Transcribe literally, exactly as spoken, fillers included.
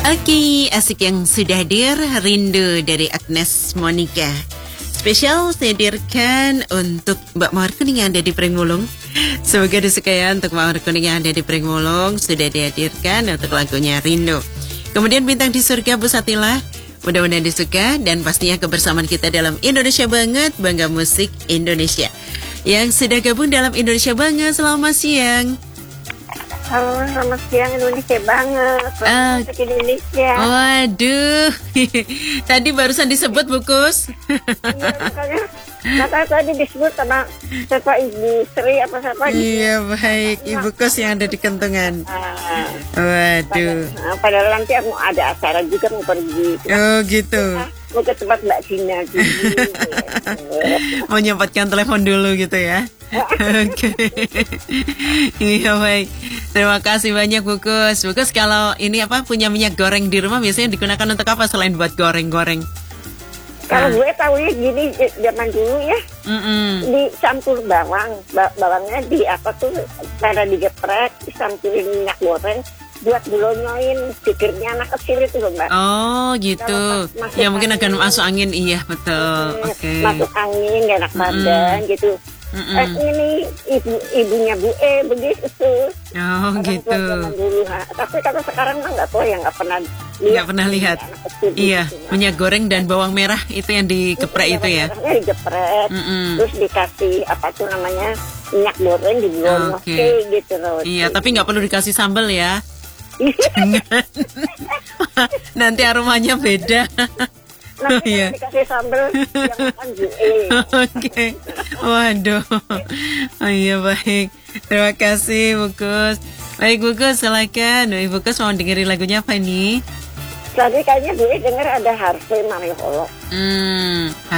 Oke, asik yang sudah hadir, Rindu dari Agnes Monica. Spesial saya hadirkan untuk Mbak Mawar Kuning yang ada di Pringwulung. Semoga disukai ya untuk Mbak Mawar Kuning yang ada di Pringwulung. Sudah dihadirkan untuk lagunya Rindu. Kemudian Bintang di Surga Bu Satila, mudah-mudahan disuka. Dan pastinya kebersamaan kita dalam Indonesia Banget, Bangga Musik Indonesia. Yang sudah gabung dalam Indonesia Banget, selamat siang. Halo, selamat siang Indonesia Banget. Selamat uh, Indonesia. Waduh, tadi barusan disebut Bukus. Iya, makanya, makanya tadi disebut sama siapa Ibu Sri apa siapa gitu. Iya baik, Ibu Kus yang ada di kentongan. Ah, Waduh. Padahal, padahal nanti aku ada acara juga mau pergi. Oh gitu. Mau ke tempat Mbak Cina gitu. Mau nyempatkan telepon dulu gitu ya. Oke. Iya baik. Terima kasih banyak Bukus. Bukus kalau ini apa punya minyak goreng di rumah biasanya digunakan untuk apa selain buat goreng-goreng? Kalau Ah. gue tahu ya gini zaman dulu ya, Mm-mm. dicampur bawang, ba- bawangnya di apa tuh, cara digeprek, disampurin minyak goreng, buat bulonyoin pikirnya anak kecil itu loh Mbak. Oh gitu. Masuk Ya mungkin akan angin. masuk angin, iya betul. Hmm, Oke. Masuk angin, gak enak badan gitu. Mm-mm. Eh, ini ibu ibunya Bu E begitu. Oh Orang gitu. tua zaman dulu, ha. Tapi kalau sekarang mah nggak tahu ya, nggak pernah lihat. Nggak pernah lihat. Anak kecil Iya, gitu, Mbak. minyak goreng dan bawang merah itu yang digeprek itu ya. Bawang merahnya digeprek, Mm-mm. terus dikasih apa tuh namanya minyak goreng di Oke. gitu loh. Iya, tapi nggak perlu dikasih sambal ya. Jangan. Nanti aromanya beda. Nanti Oh, iya. dikasih sambal yang makan Bu E. Oke. Waduh. Oh iya baik. Terima kasih Bukus. Baik Bukus, silakan. Ibu Bukus mau dengerin lagunya apa nih? Tadi kayaknya Bu E denger ada Harvey Malaiholo. Hmm.